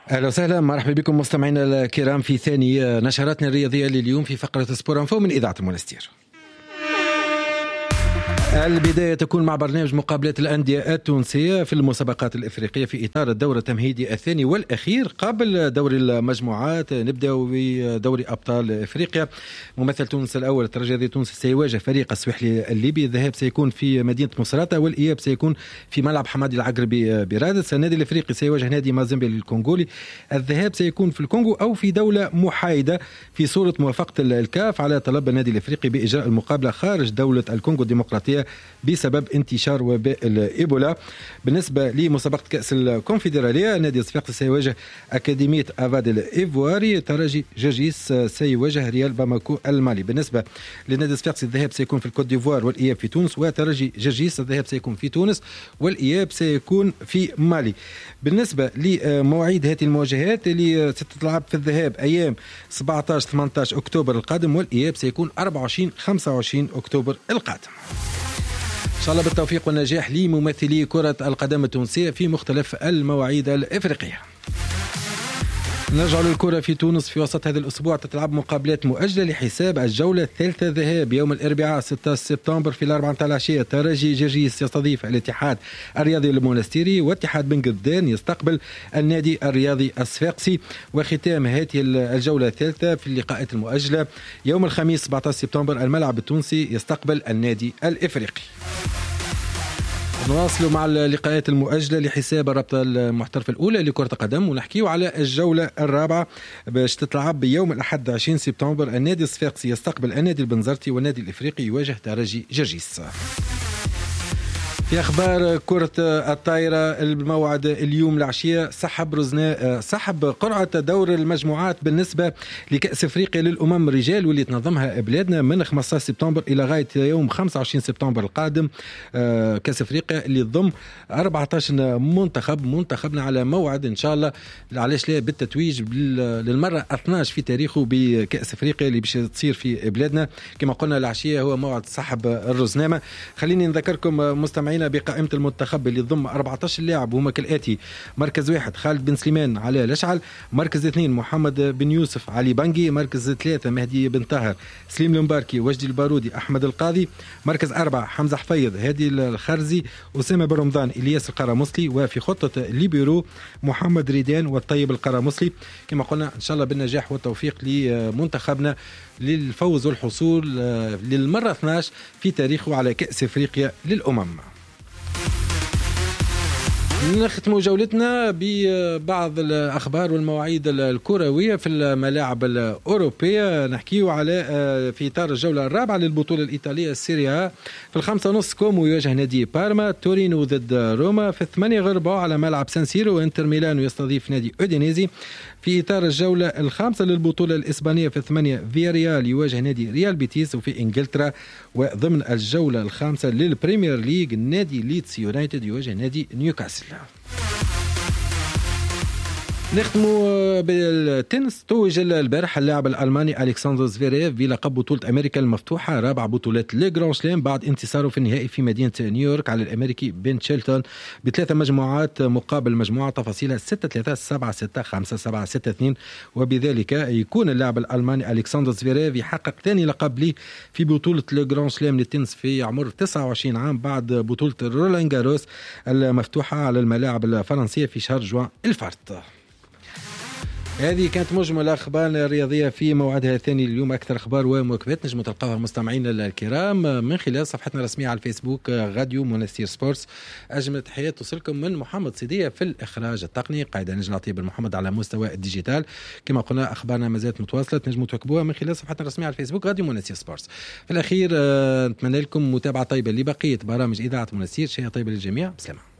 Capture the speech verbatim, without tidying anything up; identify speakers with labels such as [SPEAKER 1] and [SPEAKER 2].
[SPEAKER 1] اهلا وسهلا، مرحبا بكم مستمعينا الكرام في ثاني نشراتنا الرياضيه لليوم في فقره سبور انفو من اذاعه المنستير. البداية تكون مع برنامج مقابلات الأندية التونسية في المسابقات الإفريقية في إطار الدور التمهيدي الثاني والأخير قبل دوري المجموعات. نبدأ بدوري أبطال إفريقيا. ممثل تونس الأول الترجي الرياضي التونسي سيواجه فريق السويحلي الليبي. الذهاب سيكون في مدينة مصراتة والإياب سيكون في ملعب حمادي العقربي برادس. النادي الإفريقي سيواجه نادي مازيمبي الكونغولي. الذهاب سيكون في الكونغو أو في دولة محايدة في صورة موافقة الكاف على طلب النادي الإفريقي بإجراء المقابلة خارج دولة الكونغو الديمقراطية بسبب انتشار وباء الإيبولا. بالنسبة لمسابقة كأس الكونفدرالية، نادي الصفاقسي سيواجه أكاديمية أفاد الإيفواري. ترجي جرجيس سيواجه ريال باماكو المالي. بالنسبة لنادي الصفاقسي الذهاب سيكون في الكوت ديفوار والإياب في تونس، وترجي جرجيس الذهاب سيكون في تونس والإياب سيكون في مالي. بالنسبة لمواعيد هذه المواجهات اللي ستتلعب في الذهاب أيام سبعة عشر ثمانية عشر أكتوبر القادم، والإياب سيكون أربعة وعشرين خمسة وعشرين أكتوبر القادم. إن شاء الله بالتوفيق والنجاح لممثلي كرة القدم التونسية في مختلف المواعيد الإفريقية. نرجع للكرة في تونس. في وسط هذا الأسبوع تتلعب مقابلات مؤجلة لحساب الجولة الثالثة. ذهاب يوم الأربعاء ستة سبتمبر في الأربعة متاع العشية. ترجي جرجيس يستضيف الاتحاد الرياضي المونستيري، واتحاد بن قردان يستقبل النادي الرياضي الصفاقسي. وختام هذه الجولة الثالثة في اللقاءات المؤجلة يوم الخميس سبعة عشر سبتمبر الملعب التونسي يستقبل النادي الإفريقي. نواصل مع اللقاءات المؤجلة لحساب الرابطة المحترفة الأولى لكرة القدم، ونحكيه على الجولة الرابعة باش تتلعب بيوم الأحد عشرين سبتمبر. النادي الصفاقسي يستقبل النادي البنزرتي، والنادي الإفريقي يواجه ترجي جرجيس. في أخبار كرة الطائرة، الموعد اليوم العشية سحب رزنا سحب قرعة دور المجموعات بالنسبة لكأس أفريقيا للأمم الرجال واللي تنظمها بلادنا من خمسة عشر سبتمبر إلى غاية يوم خمسة وعشرين سبتمبر القادم. كأس أفريقيا اللي تضم أربعة عشر منتخب. منتخبنا على موعد إن شاء الله، علاش لا، بالتتويج للمرة اثني عشر في تاريخه بكأس أفريقيا اللي باش تصير في بلادنا. كما قلنا العشية هو موعد سحب الرزنامة. خليني نذكركم مستمعين بقائمة المنتخب اللي ضم أربعة عشر لاعب، هما كالآتي: مركز واحد خالد بن سليمان علي الأشعل، مركز اثنين محمد بن يوسف علي بنجي، مركز ثلاثة مهدي بن طاهر سليم المباركي وجدي البارودي أحمد القاضي، مركز أربعة حمزة حفيظ هادي الخرزي أسامة بن رمضان إلياس القرامسلي، وفي خطة ليبيرو محمد ريدان والطيب القرامسلي. كما قلنا إن شاء الله بالنجاح والتوفيق لمنتخبنا للفوز والحصول للمرة اثني عشر في تاريخه على كأس أفريقيا للأمم. نختم جولتنا ببعض الأخبار والمواعيد الكروية في الملاعب الأوروبية. نحكيه على في إطار الجولة الرابعة للبطولة الإيطالية السيريا. في الخمسة ونص كومو يواجه نادي بارما، تورينو ضد روما. في الثمانية غرباء على ملعب سان سيرو انتر ميلانو يستضيف نادي أودينيزي. في إطار الجولة الخامسة للبطولة الإسبانية في الثمانية فياريال يواجه نادي ريال بيتيس. وفي إنجلترا وضمن الجولة الخامسة للبريمير ليج نادي ليدز يونايتد يواجه نادي نيوكاسل. نختموا بالتنس. توج البارح اللاعب الألماني ألكسندر زفيريف بلقب بطولة أمريكا المفتوحة، رابع بطولات لجران سلام، بعد انتصاره في النهائي في مدينة نيويورك على الأمريكي بن شيلتون بثلاثة مجموعات مقابل مجموعة تفاصيلها ستة ثلاثة سبعة ستة خمسة سبعة ستة اثنين. وبذلك يكون اللاعب الألماني ألكسندر زفيريف يحقق ثاني لقب ليه في بطولة لجران سلام للتنس في عمر تسعة وعشرين عام، بعد بطولة رولان جاروس المفتوحة على الملاعب الفرنسية في شهر جوان الفارط. هذه كانت مجمل الأخبار الرياضية في موعدها الثاني اليوم. أكثر أخبار ومواكبات نجموا تلقاوها مستمعينا الكرام من خلال صفحتنا الرسمية على الفيسبوك راديو منستير سبورتس. أجمل تحيات توصلكم من محمد صدية في الإخراج التقني، قاعدة نجم العطيب المحمد على مستوى الديجيتال. كما قلنا أخبارنا ما زالت متواصلة، تنجموا تواكبوها من خلال صفحتنا الرسمية على الفيسبوك راديو منستير سبورتس. في الأخير نتمنى لكم متابعة طيبة لبقية برامج إذاعة منستير. شيء طيب للجميع، بسلامة.